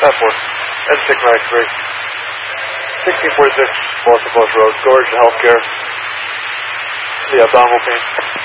4. And 693. 1646 Boston Post Road. Gorge Healthcare. The abdominal pain.